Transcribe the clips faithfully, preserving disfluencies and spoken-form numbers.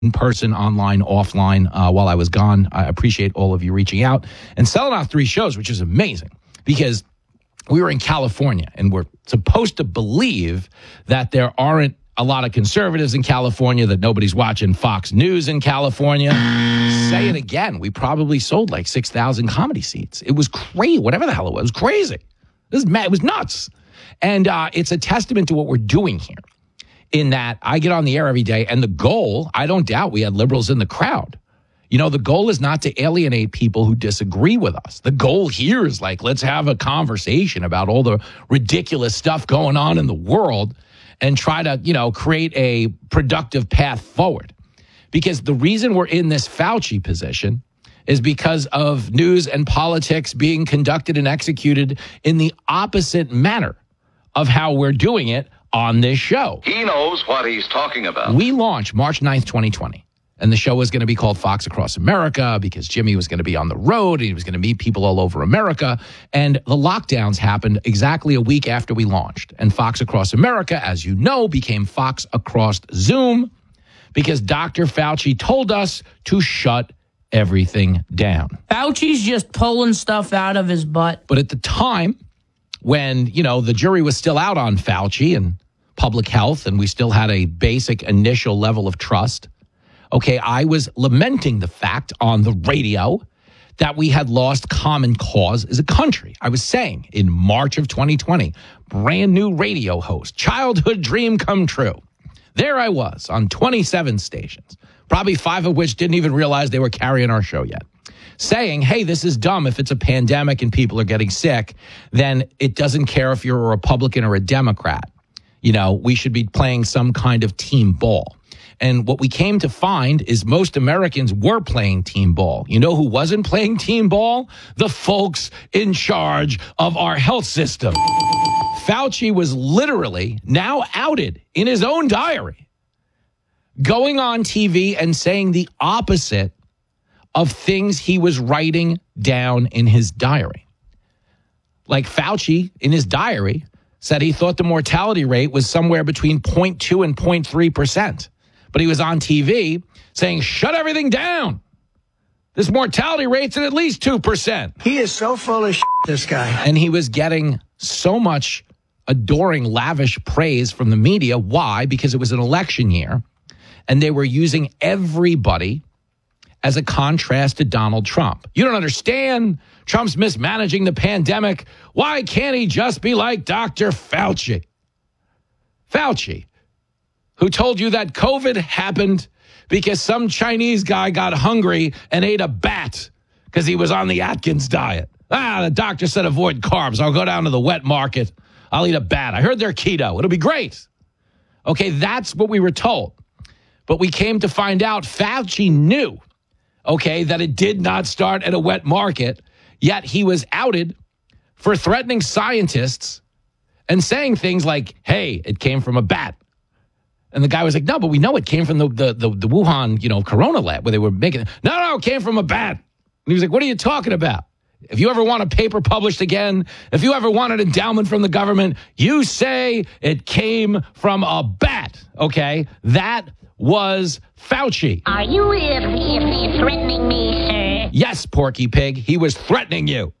in person, online, offline, uh, while I was gone. I appreciate all of you reaching out and selling out three shows, which is amazing because we were in California and we're supposed to believe that there aren't a lot of conservatives in California, that nobody's watching Fox News in California. Say it again. We probably sold like six thousand comedy seats. It was crazy. Whatever the hell it was. It was crazy. It was, mad. It was nuts. And uh, it's a testament to what we're doing here in that I get on the air every day and the goal, I don't doubt we had liberals in the crowd. You know, the goal is not to alienate people who disagree with us. The goal here is like, let's have a conversation about all the ridiculous stuff going on in the world and try to, you know, create a productive path forward. Because the reason we're in this Fauci position is because of news and politics being conducted and executed in the opposite manner of how we're doing it on this show. He knows what he's talking about. We launched March ninth, twenty twenty. And the show was going to be called Fox Across America because Jimmy was going to be on the road. And he was going to meet people all over America. And the lockdowns happened exactly a week after we launched. And Fox Across America, as you know, became Fox Across Zoom because Doctor Fauci told us to shut everything down. Fauci's just pulling stuff out of his butt. But at the time when, you know, the jury was still out on Fauci and public health, and we still had a basic initial level of trust, okay, I was lamenting the fact on the radio that we had lost common cause as a country. I was saying in March of twenty twenty, brand new radio host, childhood dream come true. There I was on twenty-seven stations, probably five of which didn't even realize they were carrying our show yet, saying, hey, this is dumb. If it's a pandemic and people are getting sick, then it doesn't care if you're a Republican or a Democrat. You know, we should be playing some kind of team ball. And what we came to find is most Americans were playing team ball. You know who wasn't playing team ball? The folks in charge of our health system. Fauci was literally now outed in his own diary, going on T V and saying the opposite of things he was writing down in his diary. Like Fauci in his diary said he thought the mortality rate was somewhere between zero point two and zero point three percent. But he was on T V saying, shut everything down. This mortality rate's at at least two percent. He is so full of shit, this guy. And he was getting so much adoring, lavish praise from the media. Why? Because it was an election year, and they were using everybody as a contrast to Donald Trump. You don't understand. Trump's mismanaging the pandemic. Why can't he just be like Doctor Fauci? Fauci, who told you that COVID happened because some Chinese guy got hungry and ate a bat because he was on the Atkins diet. Ah, the doctor said avoid carbs. I'll go down to the wet market. I'll eat a bat. I heard they're keto. It'll be great. Okay, that's what we were told. But we came to find out Fauci knew, okay, that it did not start at a wet market, yet he was outed for threatening scientists and saying things like, hey, it came from a bat. And the guy was like, no, but we know it came from the the the, the Wuhan, you know, Corona lab where they were making it. No, no, it came from a bat. And he was like, what are you talking about? If you ever want a paper published again, if you ever want an endowment from the government, you say it came from a bat, okay? That was Fauci. Are you uh, threatening me, sir? Yes, Porky Pig, he was threatening you.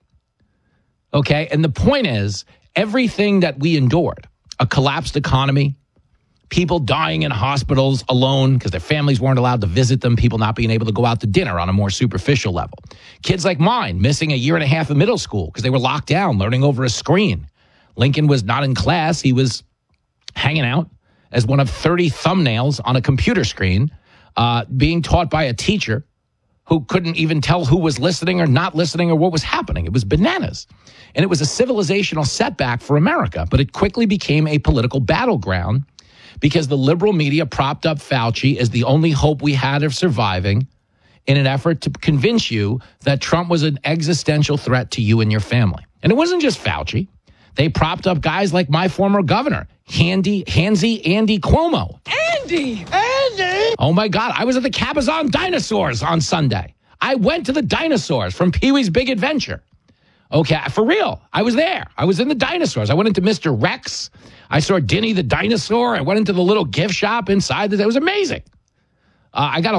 Okay, and the point is, everything that we endured, a collapsed economy, people dying in hospitals alone because their families weren't allowed to visit them, people not being able to go out to dinner on a more superficial level. Kids like mine missing a year and a half of middle school because they were locked down, learning over a screen. Lincoln was not in class. He was hanging out as one of thirty thumbnails on a computer screen, uh, being taught by a teacher who couldn't even tell who was listening or not listening or what was happening. It was bananas. And it was a civilizational setback for America, but it quickly became a political battleground because the liberal media propped up Fauci as the only hope we had of surviving in an effort to convince you that Trump was an existential threat to you and your family. And it wasn't just Fauci. They propped up guys like my former governor, Handy, Handsy Andy Cuomo. Andy! Andy! Oh, my God. I was at the Cabazon Dinosaurs on Sunday. I went to the dinosaurs from Pee-wee's Big Adventure. Okay, for real. I was there. I was in the dinosaurs. I went into Mister Rex. I saw Denny the dinosaur. I went into the little gift shop inside. It was amazing. Uh, I got a